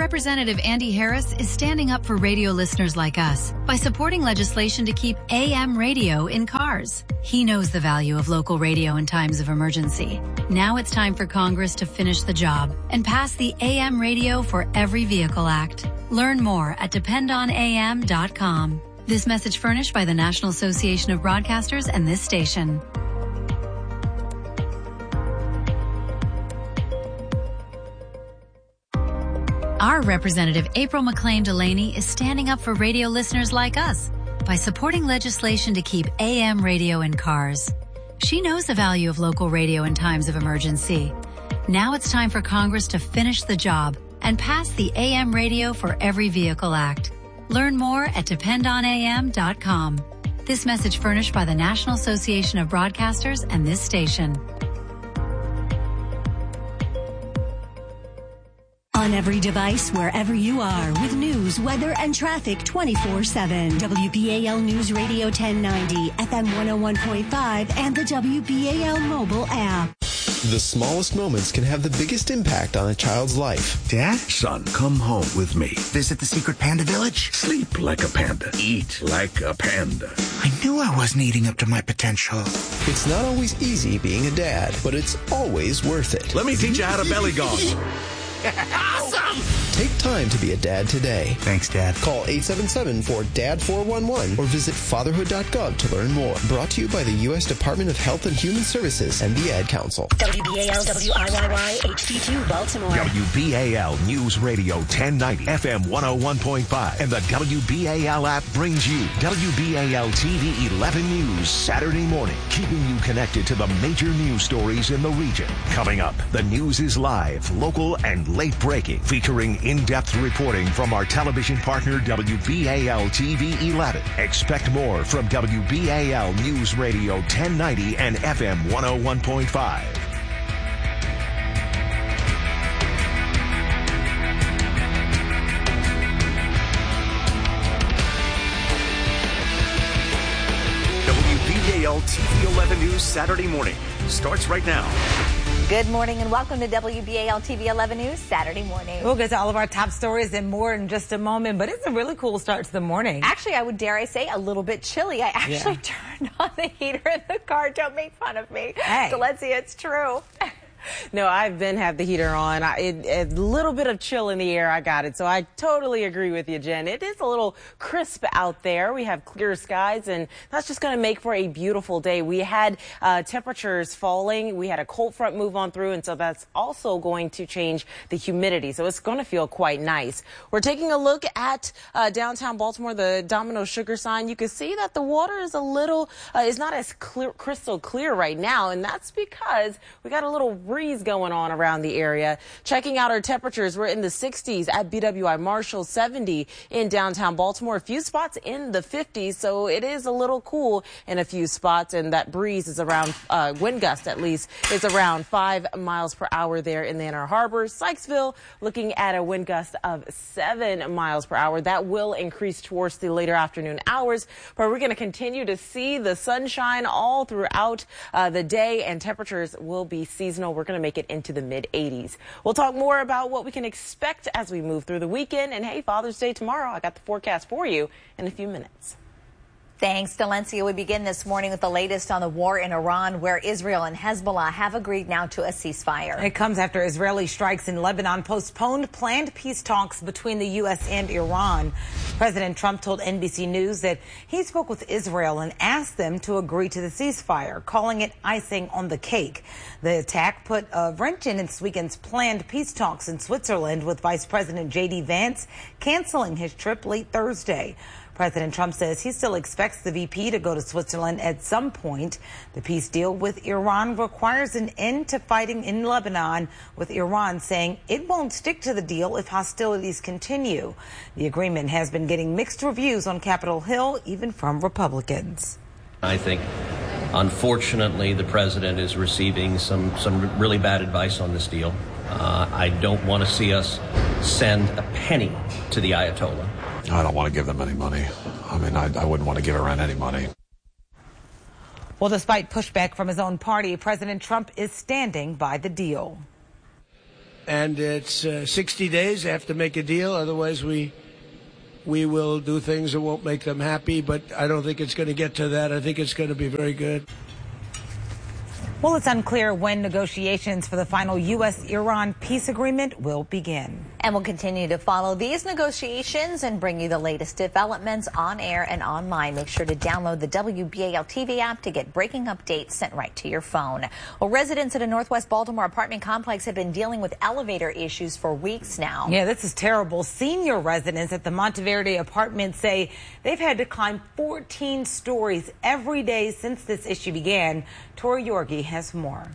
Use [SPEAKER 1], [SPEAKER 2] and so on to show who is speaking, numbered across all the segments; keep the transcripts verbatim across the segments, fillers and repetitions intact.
[SPEAKER 1] Representative Andy Harris is standing up for radio listeners like us by supporting legislation to keep A M radio in cars. He knows the value of local radio in times of emergency. Now it's time for Congress to finish the job and pass the A M Radio for Every Vehicle Act. Learn more at depend on A M dot com. This message furnished by the National Association of Broadcasters and this station. Our Representative April McLean Delaney is standing up for radio listeners like us by supporting legislation to keep A M radio in cars. She knows the value of local radio in times of emergency. Now it's time for Congress to finish the job and pass the A M Radio for Every Vehicle Act. Learn more at depend on A M dot com. This message furnished by the National Association of Broadcasters and this station.
[SPEAKER 2] On every device, wherever you are, with news, weather, and traffic twenty-four seven. W B A L News Radio ten ninety, F M one oh one point five, and the W B A L mobile app.
[SPEAKER 3] The smallest moments can have the biggest impact on a child's life.
[SPEAKER 4] Dad? Son, come home with me. Visit the secret panda village? Sleep like a panda. Eat like a panda. I knew I wasn't eating up to my potential.
[SPEAKER 3] It's not always easy being a dad, but it's always worth it.
[SPEAKER 4] Let me teach you how to belly gong.
[SPEAKER 3] Awesome! Take time to be a dad today.
[SPEAKER 4] Thanks, Dad.
[SPEAKER 3] Call eight seven seven four D A D four one one or visit fatherhood dot gov to learn more. Brought to you by the U S Department of Health and Human Services and the Ad Council.
[SPEAKER 2] W B A L W I Y Y H D two Baltimore.
[SPEAKER 5] W B A L News Radio ten ninety, F M one oh one point five, and the W B A L app brings you W B A L T V eleven News Saturday morning, keeping you connected to the major news stories in the region. Coming up, the news is live, local, and late breaking, featuring in-depth reporting from our television partner W B A L T V eleven. Expect more from W B A L News Radio ten ninety and F M one oh one point five.
[SPEAKER 6] W B A L T V eleven News Saturday morning starts right now.
[SPEAKER 7] Good morning and welcome to W B A L T V eleven News Saturday morning.
[SPEAKER 8] We'll get to all of our top stories and more in just a moment, but it's a really cool start to the morning.
[SPEAKER 7] Actually, I would dare I say a little bit chilly. I actually yeah. turned on the heater in the car. Don't make fun of me.
[SPEAKER 8] Hey.
[SPEAKER 7] So let's see, it's true.
[SPEAKER 8] No, I've been have the heater on. I, it, a little bit of chill in the air, I got it. So I totally agree with you, Jen. It is a little crisp out there. We have clear skies, and that's just going to make for a beautiful day. We had uh, temperatures falling. We had a cold front move on through, and so that's also going to change the humidity. So it's going to feel quite nice. We're taking a look at uh, downtown Baltimore, the Domino Sugar sign. You can see that the water is a little, uh, is not as clear, crystal clear right now, and that's because we got a little breeze going on around the area. Checking out our temperatures, we're in the sixties at B W I Marshall, seventy in downtown Baltimore, a few spots in the fifties, so it is a little cool in a few spots, and that breeze is around, uh, wind gust at least, is around five miles per hour there in the Inner Harbor. Sykesville looking at a wind gust of seven miles per hour. That will increase towards the later afternoon hours, but we're going to continue to see the sunshine all throughout uh, the day, and temperatures will be seasonal. We're going to make it into the mid eighties. We'll talk more about what we can expect as we move through the weekend. And hey, Father's Day tomorrow. I got the forecast for you in a few minutes.
[SPEAKER 7] Thanks, Delencia. We begin this morning with the latest on the war in Iran, where Israel and Hezbollah have agreed now to a ceasefire.
[SPEAKER 8] It comes after Israeli strikes in Lebanon postponed planned peace talks between the U S and Iran. President Trump told N B C News that he spoke with Israel and asked them to agree to the ceasefire, calling it icing on the cake. The attack put a wrench in this weekend's planned peace talks in Switzerland, with Vice President J D Vance canceling his trip late Thursday. President Trump says he still expects the V P to go to Switzerland at some point. The peace deal with Iran requires an end to fighting in Lebanon, with Iran saying it won't stick to the deal if hostilities continue. The agreement has been getting mixed reviews on Capitol Hill, even from Republicans.
[SPEAKER 9] I think, unfortunately, the president is receiving some, some really bad advice on this deal. Uh, I don't want to see us send a penny to the Ayatollah.
[SPEAKER 10] I don't want to give them any money. I mean, I, I wouldn't want to give Iran any money.
[SPEAKER 8] Well, despite pushback from his own party, President Trump is standing by the deal.
[SPEAKER 11] and it's uh, sixty days. They have to make a deal. Otherwise, we we will do things that won't make them happy. But I don't think it's going to get to that. I think it's going to be very good.
[SPEAKER 12] Well, it's unclear when negotiations for the final U S Iran peace agreement will begin.
[SPEAKER 7] And we'll continue to follow these negotiations and bring you the latest developments on air and online. Make sure to download the W B A L T V app to get breaking updates sent right to your phone. Well, residents at a Northwest Baltimore apartment complex have been dealing with elevator issues for weeks now.
[SPEAKER 12] Yeah, this is terrible. Senior residents at the Monteverde apartment say they've had to climb fourteen stories every day since this issue began. Tori Yorgi has more.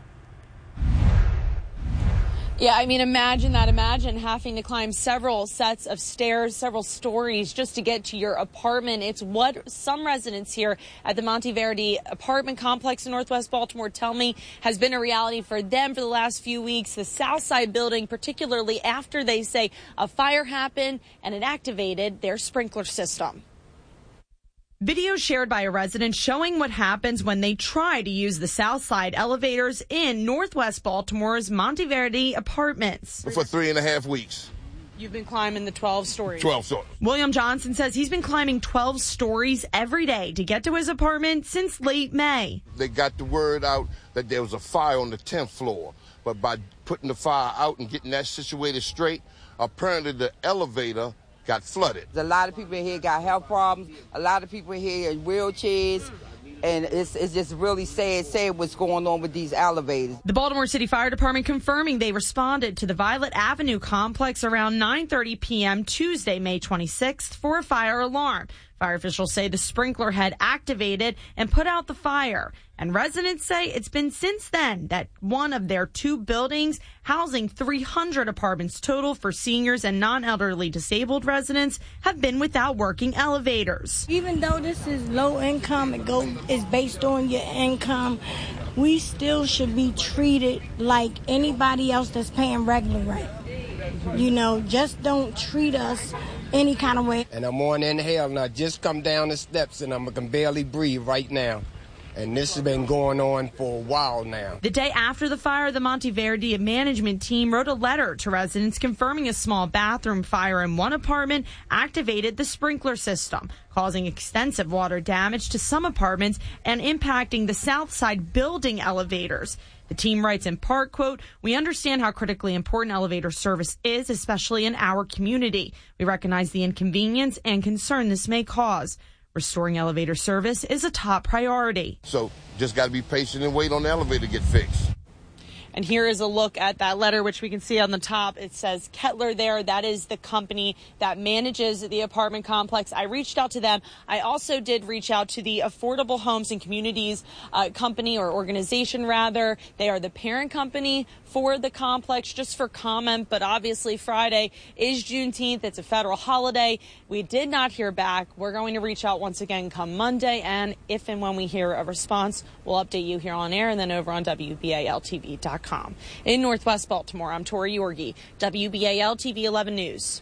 [SPEAKER 13] Yeah, I mean, imagine that. Imagine having to climb several sets of stairs, several stories just to get to your apartment. It's what some residents here at the Monteverde apartment complex in Northwest Baltimore tell me has been a reality for them for the last few weeks. The Southside building, particularly after they say a fire happened and it activated their sprinkler system.
[SPEAKER 14] Video shared by a resident showing what happens when they try to use the South Side elevators in Northwest Baltimore's Monteverde apartments.
[SPEAKER 15] For three and a half weeks.
[SPEAKER 13] You've been climbing the twelve stories.
[SPEAKER 15] twelve stories.
[SPEAKER 14] William Johnson says he's been climbing twelve stories every day to get to his apartment since late May.
[SPEAKER 15] They got the word out that there was a fire on the tenth floor, but by putting the fire out and getting that situated straight, apparently the elevator got flooded.
[SPEAKER 16] A lot of people in here got health problems. A lot of people in here in wheelchairs. And it's, it's just really sad, sad what's going on with these elevators.
[SPEAKER 14] The Baltimore City Fire Department confirming they responded to the Violet Avenue complex around nine thirty p.m. Tuesday, May twenty-sixth, for a fire alarm. Fire officials say the sprinkler had activated and put out the fire. And residents say it's been since then that one of their two buildings, housing three hundred apartments total for seniors and non-elderly disabled residents, have been without working elevators.
[SPEAKER 17] Even though this is low income, it go is based on your income, we still should be treated like anybody else that's paying regular rent. You know, just don't treat us any kind of way.
[SPEAKER 18] And I'm on inhale and I just come down the steps and I can barely breathe right now. And this has been going on for a while now.
[SPEAKER 14] The day after the fire, the Monteverde management team wrote a letter to residents confirming a small bathroom fire in one apartment activated the sprinkler system, causing extensive water damage to some apartments and impacting the South Side building elevators. The team writes in part, quote, "We understand how critically important elevator service is, especially in our community. We recognize the inconvenience and concern this may cause. Restoring elevator service is a top priority."
[SPEAKER 15] So just got to be patient and wait on the elevator to get fixed.
[SPEAKER 13] And here is a look at that letter, which we can see on the top. It says Kettler there. That is the company that manages the apartment complex. I reached out to them. I also did reach out to the Affordable Homes and Communities uh, company or organization, rather. They are the parent company for the complex, just for comment. But obviously Friday is Juneteenth. It's a federal holiday. We did not hear back. We're going to reach out once again come Monday. And if and when we hear a response, we'll update you here on air and then over on W B A L T V dot com. In Northwest Baltimore, I'm Tori Yorgi, W B A L T V eleven News.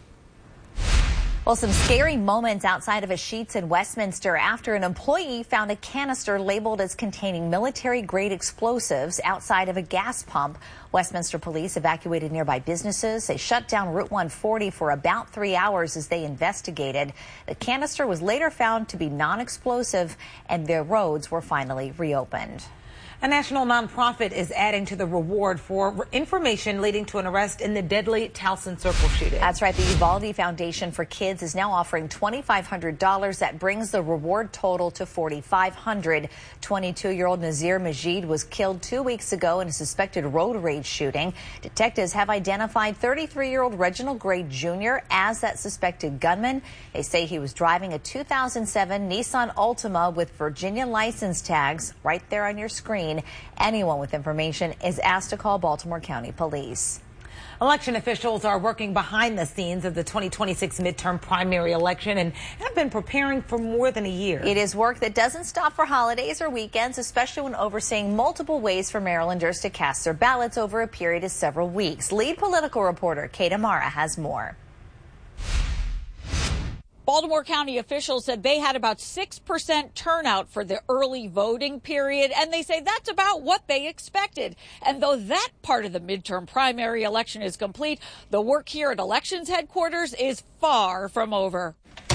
[SPEAKER 7] Well, some scary moments outside of a Sheetz in Westminster after an employee found a canister labeled as containing military-grade explosives outside of a gas pump. Westminster police evacuated nearby businesses. They shut down Route one forty for about three hours as they investigated. The canister was later found to be non-explosive, and their roads were finally reopened.
[SPEAKER 12] A national nonprofit is adding to the reward for information leading to an arrest in the deadly Towson Circle shooting.
[SPEAKER 7] That's right. The Uvalde Foundation for Kids is now offering twenty-five hundred dollars. That brings the reward total to forty-five hundred dollars. twenty-two-year-old Nazir Majid was killed two weeks ago in a suspected road rage shooting. Detectives have identified thirty-three-year-old Reginald Gray Junior as that suspected gunman. They say he was driving a two thousand seven Nissan Altima with Virginia license tags right there on your screen. Anyone with information is asked to call Baltimore County Police.
[SPEAKER 12] Election officials are working behind the scenes of the twenty twenty-six midterm primary election and have been preparing for more than a year.
[SPEAKER 7] It is work that doesn't stop for holidays or weekends, especially when overseeing multiple ways for Marylanders to cast their ballots over a period of several weeks. Lead political reporter Kate Amara has more.
[SPEAKER 19] Baltimore County officials said they had about six percent turnout for the early voting period, and they say that's about what they expected. And though that part of the midterm primary election is complete, the work here at elections headquarters is far from over.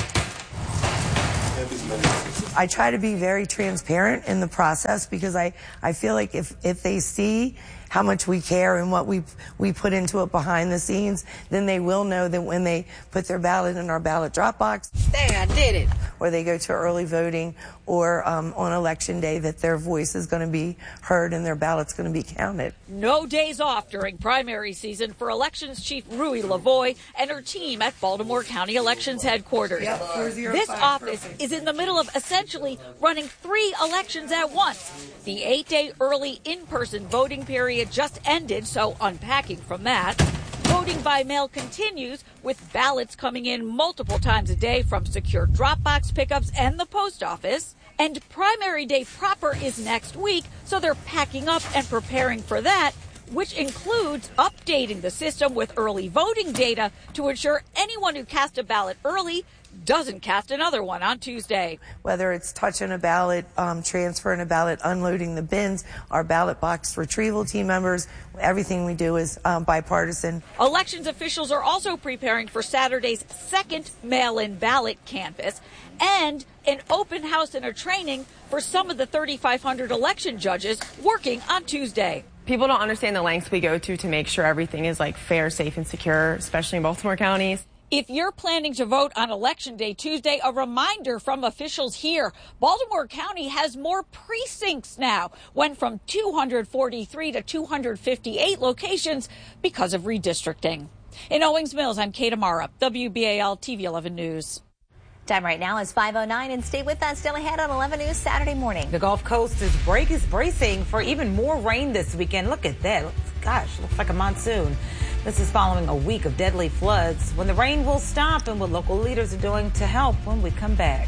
[SPEAKER 20] I try to be very transparent in the process because I, I feel like if, if they see how much we care and what we we put into it behind the scenes, then they will know that when they put their ballot in our ballot drop box,
[SPEAKER 19] there, I did it,
[SPEAKER 20] or they go to early voting or um, on election day, that their voice is going to be heard and their ballot's going to be counted.
[SPEAKER 19] No days off during primary season for elections chief Rui Lavoie and her team at Baltimore County Elections Headquarters.
[SPEAKER 20] Yep,
[SPEAKER 19] this office is in the middle of essentially running three elections at once. The eight-day early in-person voting period just ended, so unpacking from that. Voting by mail continues, with ballots coming in multiple times a day from secure Dropbox pickups and the post office. And primary day proper is next week, so they're packing up and preparing for that, which includes updating the system with early voting data to ensure anyone who cast a ballot early doesn't cast another one on Tuesday.
[SPEAKER 20] Whether it's touching a ballot, um, transferring a ballot, unloading the bins, our ballot box retrieval team members, everything we do is um, bipartisan.
[SPEAKER 19] Elections officials are also preparing for Saturday's second mail-in ballot canvass and an open house and a training for some of the thirty-five hundred election judges working on Tuesday.
[SPEAKER 21] People don't understand the lengths we go to to make sure everything is like fair, safe, and secure, especially in Baltimore counties.
[SPEAKER 19] If you're planning to vote on Election Day Tuesday, a reminder from officials here. Baltimore County has more precincts now, went from two hundred forty-three to two hundred fifty-eight locations because of redistricting. In Owings Mills, I'm Kate Amara, W B A L T V eleven News.
[SPEAKER 7] Time right now is five oh nine, and stay with us. Still ahead on eleven News Saturday morning.
[SPEAKER 12] The Gulf Coast is break is bracing for even more rain this weekend. Look at that. Gosh, looks like a monsoon. This is following a week of deadly floods. When the rain will stop and what local leaders are doing to help when we come back.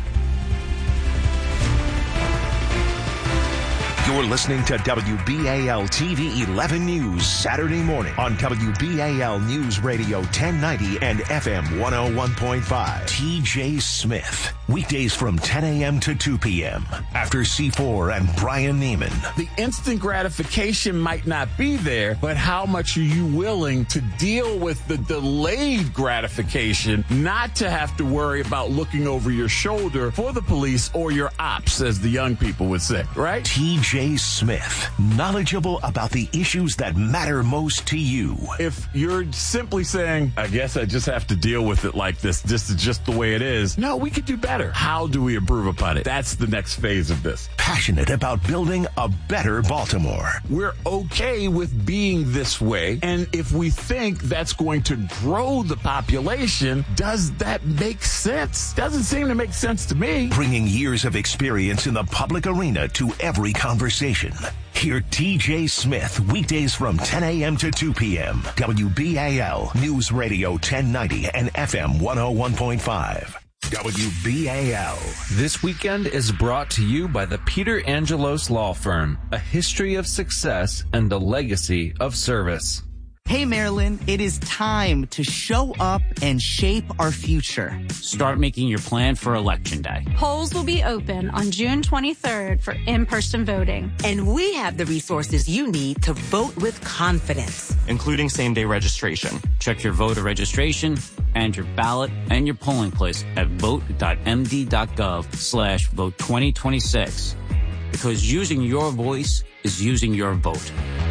[SPEAKER 5] You're listening to W B A L T V eleven News Saturday morning on W B A L News Radio ten ninety and F M one oh one point five. T J Smith. Weekdays from ten a.m. to two p.m. After C four and Brian Neiman.
[SPEAKER 22] The instant gratification might not be there, but how much are you willing to deal with the delayed gratification, not to have to worry about looking over your shoulder for the police or your ops, as the young people would say, right?
[SPEAKER 5] T J Smith, knowledgeable about the issues that matter most to you.
[SPEAKER 22] If you're simply saying, I guess I just have to deal with it like this, this is just the way it is. No, we could do better. How do we improve upon it? That's the next phase of this.
[SPEAKER 5] Passionate about building a better Baltimore.
[SPEAKER 22] We're okay with being this way. And if we think that's going to grow the population, does that make sense? Doesn't seem to make sense to me.
[SPEAKER 5] Bringing years of experience in the public arena to every conversation. Hear T J Smith weekdays from ten a.m. to two p.m. W B A L News Radio ten ninety and F M one oh one point five. W B A L.
[SPEAKER 23] This weekend is brought to you by the Peter Angelos Law Firm, a history of success and a legacy of service.
[SPEAKER 24] Hey, Maryland, it is time to show up and shape our future.
[SPEAKER 25] Start making your plan for Election Day.
[SPEAKER 26] Polls will be open on June twenty-third for in-person voting.
[SPEAKER 27] And we have the resources you need to vote with confidence,
[SPEAKER 25] including same-day registration. Check your voter registration and your ballot and your polling place at vote.md.gov slash vote 2026. Because using your voice is using your vote.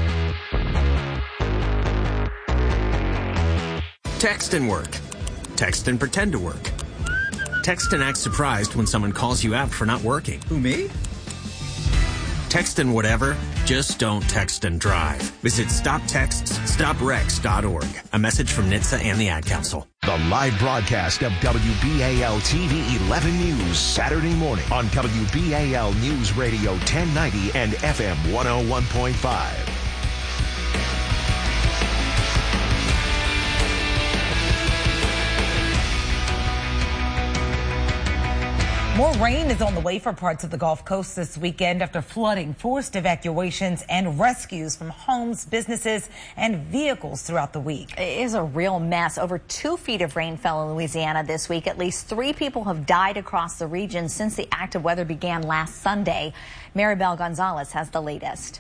[SPEAKER 28] Text and work. Text and pretend to work. Text and act surprised when someone calls you out for not working.
[SPEAKER 29] Who, me?
[SPEAKER 28] Text and whatever, just don't text and drive. Visit stop texts stop wrecks dot org. A message from N H T S A and the Ad Council.
[SPEAKER 5] The live broadcast of W B A L T V eleven News Saturday morning on W B A L News Radio ten ninety and F M one oh one point five.
[SPEAKER 12] More rain is on the way for parts of the Gulf Coast this weekend after flooding forced evacuations and rescues from homes, businesses, and vehicles throughout the week.
[SPEAKER 7] It is a real mess. Over two feet of rain fell in Louisiana this week. At least three people have died across the region since the active weather began last Sunday. Maribel Gonzalez has the latest.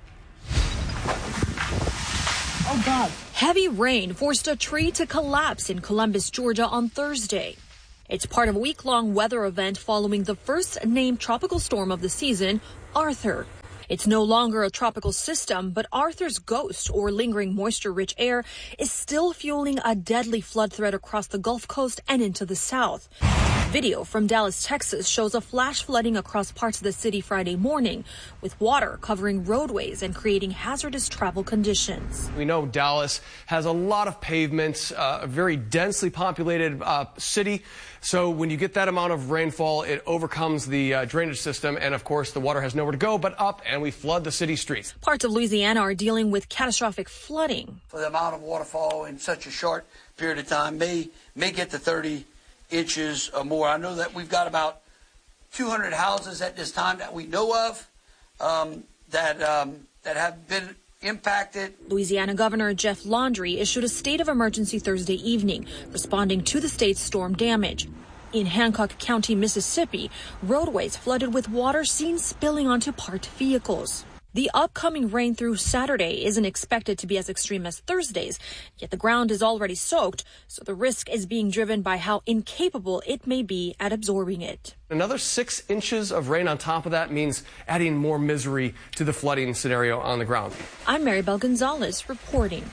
[SPEAKER 1] Oh, God. Heavy rain forced a tree to collapse in Columbus, Georgia on Thursday. It's part of a week-long weather event following the first named tropical storm of the season, Arthur. It's no longer a tropical system, but Arthur's ghost, or lingering moisture-rich air, is still fueling a deadly flood threat across the Gulf Coast and into the south. Video from Dallas, Texas shows a flash flooding across parts of the city Friday morning, with water covering roadways and creating hazardous travel conditions.
[SPEAKER 2] We know Dallas has a lot of pavements, uh, a very densely populated uh, city. So when you get that amount of rainfall, it overcomes the uh, drainage system. And of course, the water has nowhere to go but up, and we flood the city streets.
[SPEAKER 1] Parts of Louisiana are dealing with catastrophic flooding.
[SPEAKER 3] For the amount of waterfall in such a short period of time, may may get to thirty inches or more. I know that we've got about two hundred houses at this time that we know of um, that um, that have been impacted.
[SPEAKER 1] Louisiana Governor Jeff Laundrie issued a state of emergency Thursday evening, responding to the state's storm damage. In Hancock County, Mississippi, roadways flooded with water seen spilling onto parked vehicles. The upcoming rain through Saturday isn't expected to be as extreme as Thursday's, yet the ground is already soaked, so the risk is being driven by how incapable it may be at absorbing it.
[SPEAKER 2] Another six inches of rain on top of that means adding more misery to the flooding scenario on the ground.
[SPEAKER 1] I'm Maribel Gonzalez reporting.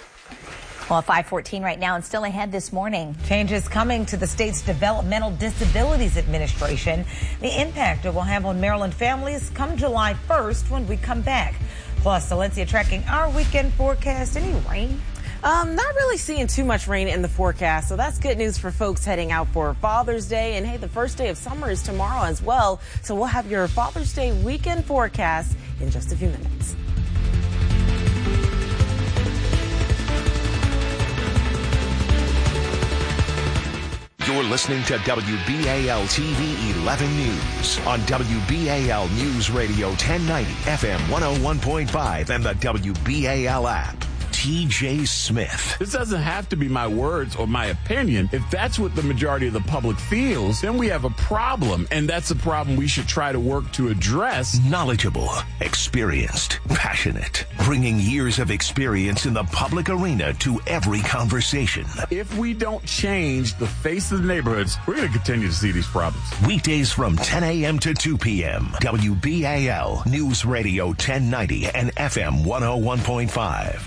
[SPEAKER 7] Well, five fourteen right now and still ahead this morning.
[SPEAKER 12] Changes coming to the state's Developmental Disabilities Administration. The impact it will have on Maryland families come July first when we come back. Plus, Valencia tracking our weekend forecast. Any rain?
[SPEAKER 4] Um, not really seeing too much rain in the forecast, so that's good news for folks heading out for Father's Day. And hey, the first day of summer is tomorrow as well, so we'll have your Father's Day weekend forecast in just a few minutes.
[SPEAKER 5] You're listening to W B A L T V eleven News on W B A L News Radio ten ninety F M one oh one point five and the W B A L app. T J Smith.
[SPEAKER 22] This doesn't have to be my words or my opinion. If that's what the majority of the public feels, then we have a problem, and that's a problem we should try to work to address.
[SPEAKER 5] Knowledgeable, experienced, passionate, bringing years of experience in the public arena to every conversation.
[SPEAKER 22] If we don't change the face of the neighborhoods, we're going to continue to see these problems.
[SPEAKER 5] Weekdays from ten a.m. to two p.m. W B A L News Radio ten ninety and F M one oh one point five.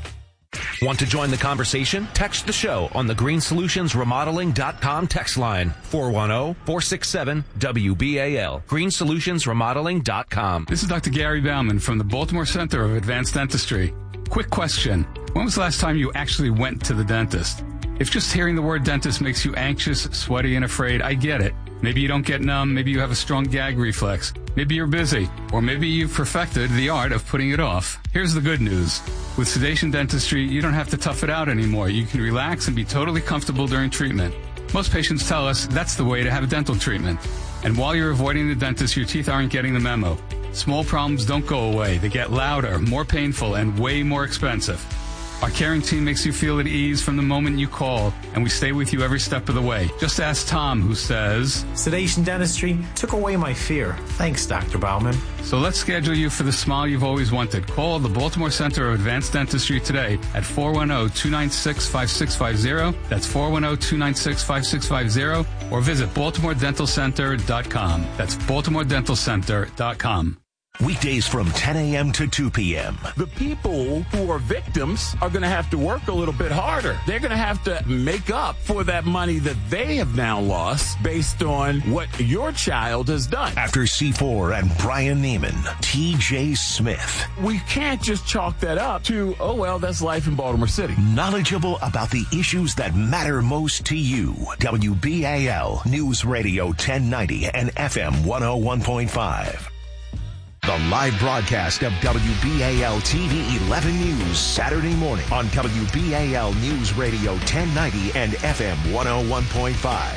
[SPEAKER 6] Want to join the conversation? Text the show on the green solutions remodeling dot com text line four one zero, four six seven, W B A L. green solutions remodeling dot com.
[SPEAKER 8] This is Doctor Gary Bauman from the Baltimore Center of Advanced Dentistry. Quick question. When was the last time you actually went to the dentist? If just hearing the word dentist makes you anxious, sweaty, and afraid, I get it. Maybe you don't get numb, maybe you have a strong gag reflex, maybe you're busy, or maybe you've perfected the art of putting it off. Here's the good news. With sedation dentistry, you don't have to tough it out anymore. You can relax and be totally comfortable during treatment. Most patients tell us that's the way to have dental treatment. And while you're avoiding the dentist, your teeth aren't getting the memo. Small problems don't go away. They get louder, more painful, and way more expensive. Our caring team makes you feel at ease from the moment you call, and we stay with you every step of the way. Just ask Tom, who says,
[SPEAKER 9] sedation dentistry took away my fear. Thanks, Doctor Bauman.
[SPEAKER 8] So let's schedule you for the smile you've always wanted. Call the Baltimore Center of Advanced Dentistry today at four one zero, two nine six, five six five zero. That's four one zero, two nine six, five six five zero. Or visit baltimore dental center dot com. That's baltimore dental center dot com.
[SPEAKER 5] Weekdays from ten a.m. to two p.m.
[SPEAKER 22] The people who are victims are going to have to work a little bit harder. They're going to have to make up for that money that they have now lost based on what your child has done.
[SPEAKER 5] After C four and Brian Neiman, T J Smith.
[SPEAKER 22] We can't just chalk that up to, oh, well, that's life in Baltimore City.
[SPEAKER 5] Knowledgeable about the issues that matter most to you. W B A L News Radio ten ninety and F M one oh one point five. The live broadcast of W B A L T V eleven News Saturday morning on W B A L News Radio ten ninety and F M one oh one point five.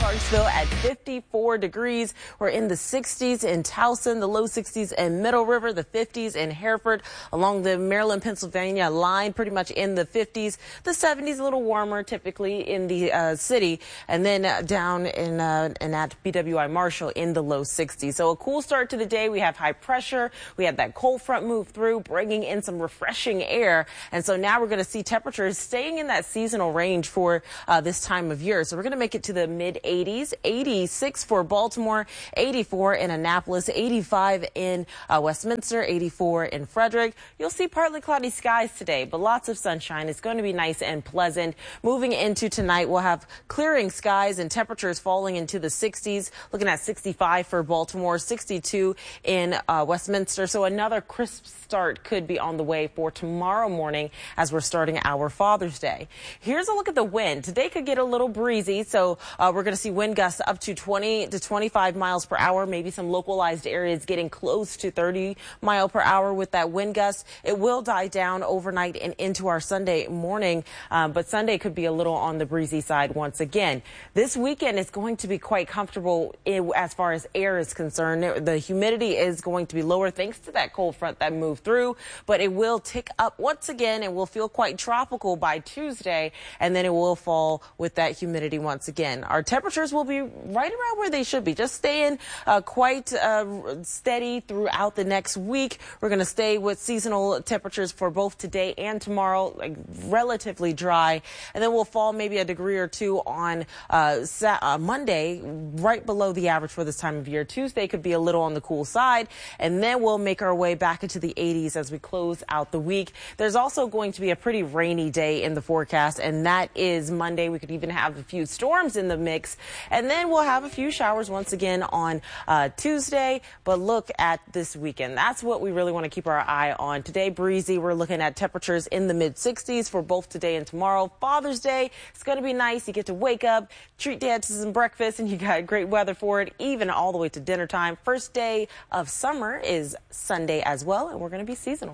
[SPEAKER 4] Clarksville at fifty-four degrees. We're in the sixties in Towson, the low sixties in Middle River, the fifties in Hereford, along the Maryland-Pennsylvania line, pretty much in the fifties. The seventies, a little warmer typically in the uh, city, and then uh, down in, uh, in at B W I Marshall in the low sixties. So a cool start to the day. We have high pressure. We have that cold front move through, bringing in some refreshing air. And so now we're going to see temperatures staying in that seasonal range for uh, this time of year. So we're going to make it to the mid eighties, eighty-six for Baltimore, eighty-four in Annapolis, eighty-five in uh, Westminster, eighty-four in Frederick. You'll see partly cloudy skies today, but lots of sunshine. It's going to be nice and pleasant. Moving into tonight, we'll have clearing skies and temperatures falling into the sixties, looking at sixty-five for Baltimore, sixty-two in uh, Westminster. So another crisp start could be on the way for tomorrow morning as we're starting our Father's Day. Here's a look at the wind. Today could get a little breezy, so uh, we're going to see wind gusts up to twenty to twenty-five miles per hour, maybe some localized areas getting close to thirty mile per hour with that wind gust. It will die down overnight and into our Sunday morning, um, but Sunday could be a little on the breezy side once again. This weekend is going to be quite comfortable as far as air is concerned. The humidity is going to be lower thanks to that cold front that moved through, but it will tick up once again and will feel quite tropical by Tuesday, and then it will fall with that humidity once again. Our temperatures will be right around where they should be, just staying uh, quite uh, steady throughout the next week. We're going to stay with seasonal temperatures for both today and tomorrow, like relatively dry, and then we'll fall maybe a degree or two on uh, Sa uh, Monday, right below the average for this time of year. Tuesday could be a little on the cool side, and then we'll make our way back into the eighties as we close out the week. There's also going to be a pretty rainy day in the forecast, and that is Monday. We could even have a few storms in the mix, and then we'll have a few showers once again on uh, Tuesday. But look at this weekend. That's what we really want to keep our eye on. Today, breezy. We're looking at temperatures in the mid sixties for both today and tomorrow. Father's Day, it's going to be nice. You get to wake up, treat dad to some breakfast, and you got great weather for it, even all the way to dinner time. First day of summer is Sunday as well, and we're going to be seasonal.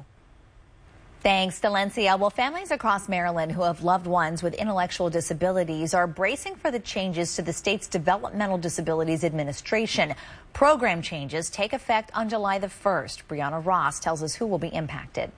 [SPEAKER 7] Thanks, Delencia. Well, families across Maryland who have loved ones with intellectual disabilities are bracing for the changes to the state's Developmental Disabilities Administration. Program changes take effect on July the first. Brianna Ross tells us who will be impacted.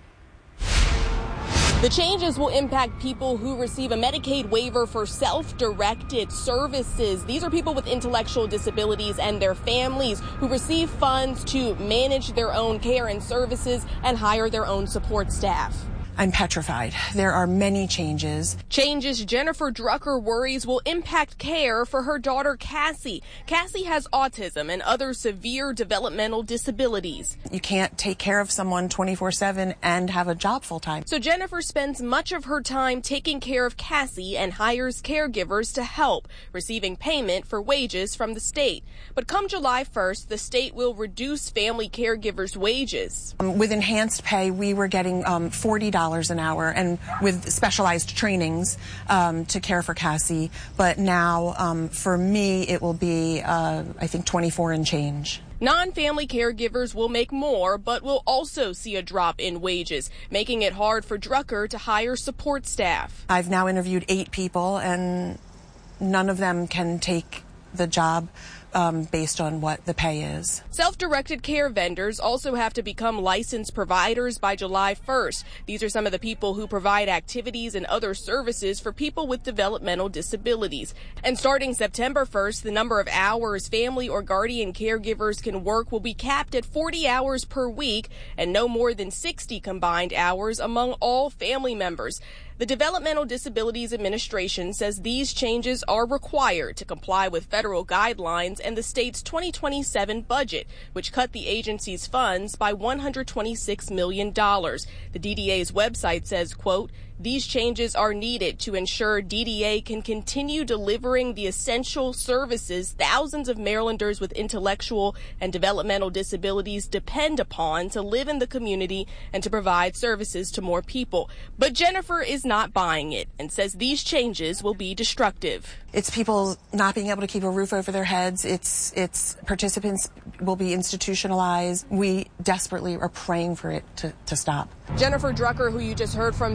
[SPEAKER 10] The changes will impact people who receive a Medicaid waiver for self-directed services. These are people with intellectual disabilities and their families who receive funds to manage their own care and services and hire their own support staff.
[SPEAKER 11] I'm petrified. There are many changes.
[SPEAKER 10] Changes Jennifer Drucker worries will impact care for her daughter, Cassie. Cassie has autism and other severe developmental disabilities.
[SPEAKER 11] You can't take care of someone twenty-four seven and have a job full time.
[SPEAKER 10] So Jennifer spends much of her time taking care of Cassie and hires caregivers to help, receiving payment for wages from the state. But come July first, the state will reduce family caregivers' wages.
[SPEAKER 11] Um, with enhanced pay, we were getting um, forty dollars an hour, and with specialized trainings um, to care for Cassie. But now, um, for me, it will be, uh, I think, twenty-four and change.
[SPEAKER 10] Non-family caregivers will make more, but will also see a drop in wages, making it hard for Drucker to hire support staff.
[SPEAKER 11] I've now interviewed eight people, and none of them can take the job Um, based on what the pay is.
[SPEAKER 10] Self-directed care vendors also have to become licensed providers by July first. These are some of the people who provide activities and other services for people with developmental disabilities. And starting September first, the number of hours family or guardian caregivers can work will be capped at forty hours per week and no more than sixty combined hours among all family members. The Developmental Disabilities Administration says these changes are required to comply with federal guidelines and the state's twenty twenty-seven budget, which cut the agency's funds by one hundred twenty-six million dollars. The D D A's website says, quote, these changes are needed to ensure D D A can continue delivering the essential services thousands of Marylanders with intellectual and developmental disabilities depend upon to live in the community and to provide services to more people. But Jennifer is not buying it and says these changes will be destructive.
[SPEAKER 11] It's people not being able to keep a roof over their heads. It's, it's participants will be institutionalized. We desperately are praying for it to, to stop.
[SPEAKER 10] Jennifer Drucker, who you just heard from there, wants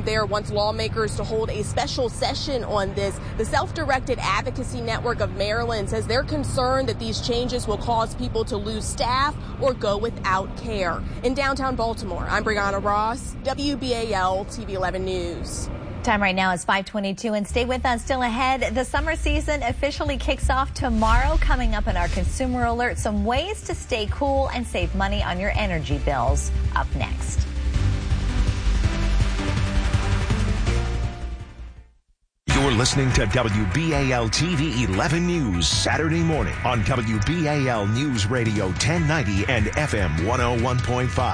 [SPEAKER 10] lawmakers to hold a special session on this. The Self-Directed Advocacy Network of Maryland says they're concerned that these changes will cause people to lose staff or go without care. In downtown Baltimore, I'm Brianna Ross, W B A L T V eleven News.
[SPEAKER 7] Time right now is five twenty-two, and stay with us. Still ahead, the summer season officially kicks off tomorrow. Coming up in our Consumer Alert, some ways to stay cool and save money on your energy bills. Up next.
[SPEAKER 5] You're listening to W B A L T V eleven News Saturday morning on W B A L News Radio ten ninety and F M one oh one point five.